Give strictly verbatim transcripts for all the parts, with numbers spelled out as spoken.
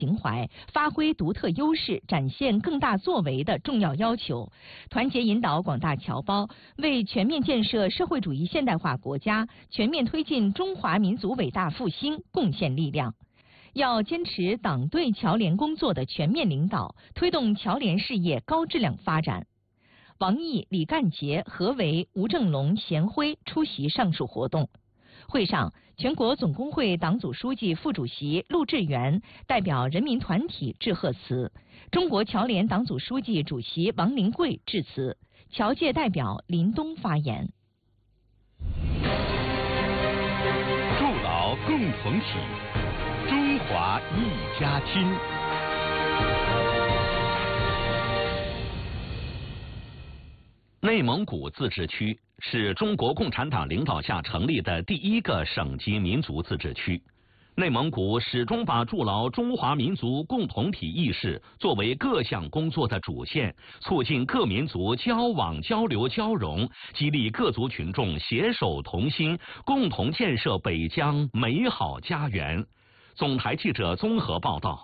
情怀，发挥独特优势，展现更大作为的重要要求，团结引导广大侨胞，为全面建设社会主义现代化国家、全面推进中华民族伟大复兴贡献力量。要坚持党对侨联工作的全面领导，推动侨联事业高质量发展。王毅、李干杰、何为、吴正龙、贤辉出席上述活动。会上，全国总工会党组书记、副主席陆志源代表人民团体致贺词，中国侨联党组书记、主席王灵桂致辞，侨界代表林东发言。 筑牢共同体，中华一家亲。内蒙古自治区是中国共产党领导下成立的第一个省级民族自治区。内蒙古始终把筑牢中华民族共同体意识作为各项工作的主线，促进各民族交往、交流、交融，激励各族群众携手同心，共同建设北疆美好家园。总台记者综合报道。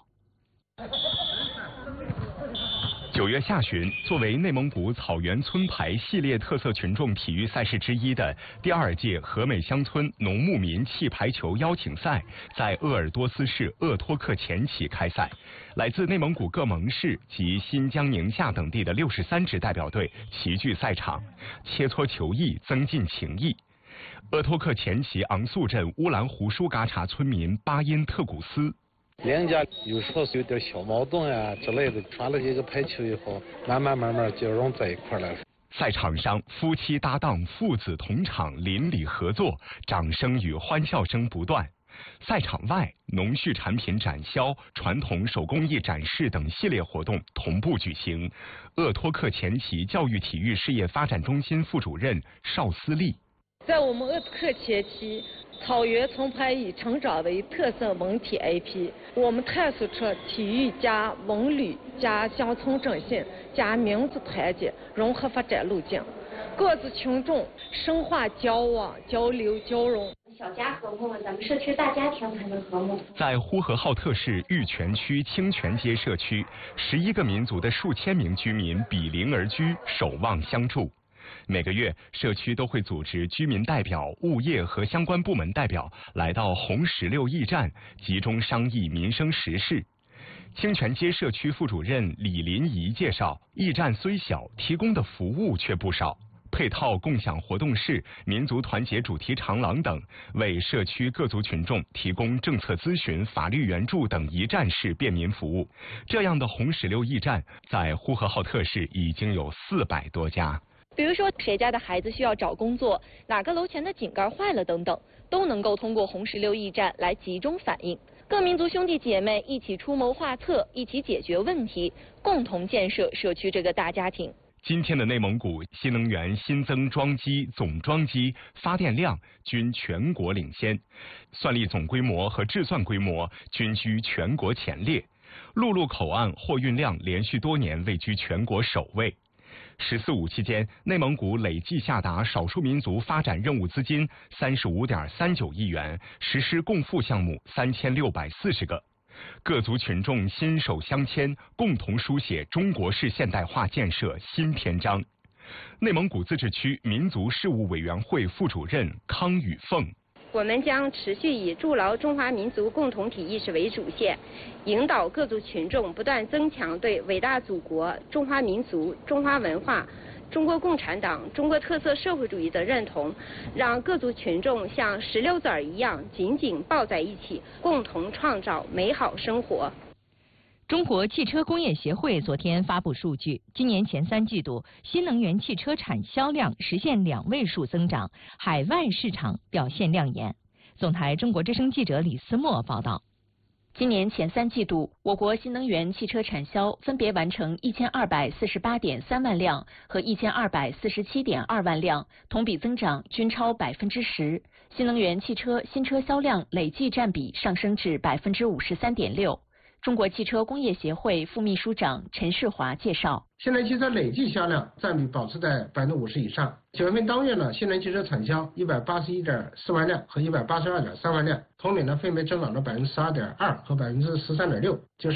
九月下旬，作为内蒙古草原村排系列特色群众体育赛事之一的第二届和美乡村农牧民气排球邀请赛，在鄂尔多斯市鄂托克前旗开赛。来自内蒙古各盟市及新疆、宁夏等地的六十三支代表队齐聚赛场，切磋球艺，增进情谊。鄂托克前旗昂素镇乌兰胡舒嘎查村民巴音特古斯。 两家有时候有点小矛盾啊之类的，传了几个排球以后，慢慢慢慢就融在一块了。 赛场上，夫妻搭档、父子同场，邻里合作，掌声与欢笑声不断。赛场外，农畜产品展销、传统手工艺展示等系列活动同步举行。鄂托克前旗教育体育事业发展中心副主任邵思丽， 在我们鄂托克前旗，草原村排已成长为特色文体 I P， 我们探索出体育加文旅加乡村振兴加民族团结融合发展路径，各自群众深化交往、交流、交融。 小家和睦，咱们社区大家庭才能和睦。 在呼和浩特市玉泉区清泉街社区，十一个民族的数千名居民比邻而居，守望相助。每个月，社区都会组织居民代表、物业和相关部门代表来到红石榴驿站，集中商议民生时事。清泉街社区副主任李林怡介绍，驿站虽小，提供的服务却不少，配套共享活动室、民族团结主题长廊等，为社区各族群众提供政策咨询、法律援助等一站式便民服务。这样的红石榴驿站在呼和浩特市已经有四百多家。 比如说谁家的孩子需要找工作，哪个楼前的井盖坏了等等，都能够通过红石榴驿站来集中反映。各民族兄弟姐妹一起出谋划策，一起解决问题，共同建设社区这个大家庭。 今天的内蒙古新能源新增装机、总装机、发电量均全国领先，算力总规模和制算规模均居全国前列，陆路口岸货运量连续多年位居全国首位。十四五期间，内蒙古累计下达少数民族发展任务资金三十五点三九亿元，实施共付项目三千六百四十个。各族群众心手相牵，共同书写中国式现代化建设新篇章。内蒙古自治区民族事务委员会副主任康宇凤， 我们将持续以筑牢中华民族共同体意识为主线，引导各族群众不断增强对伟大祖国、中华民族、中华文化、中国共产党、中国特色社会主义的认同，让各族群众像石榴籽儿一样紧紧抱在一起，共同创造美好生活。 中国汽车工业协会昨天发布数据，今年前三季度新能源汽车产销量实现两位数增长，海外市场表现亮眼。总台中国之声记者李思墨报道。 今年前三季度，我国新能源汽车产销分别完成一千二百四十八点三万辆和一千二百四十七点二万辆，同比增长均超百分之十。新能源汽车新车销量累计占比上升至百分之五十三点六。 中国汽车工业协会副秘书长陈世华介绍， 新能源汽车累计销量占比保持在百分之五十以上。九月份当月呢，新能源汽车产销一百八十一点四万辆和一百八十二点三万辆，同比呢分别增长了百分之十二点二和百分之十三点六，就是。